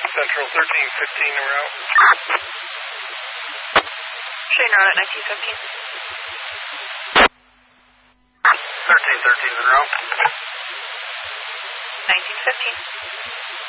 Central 1315 en route. Shane route at 1915. 1313 en route. 1915.